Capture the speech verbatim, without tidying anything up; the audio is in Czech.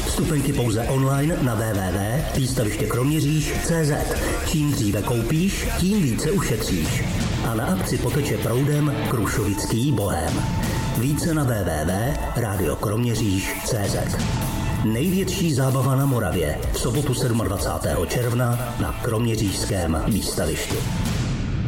Vstupenky pouze online na w w w tečka výstaviště kroměříž tečka cé zet. Čím dříve koupíš, tím více ušetříš. A na akci poteče proudem Krušovický bohém. Více na w w w tečka rádio kroměříž tečka cé zet. Největší zábava na Moravě v sobotu dvacátého sedmého června na kroměřížském výstavišti.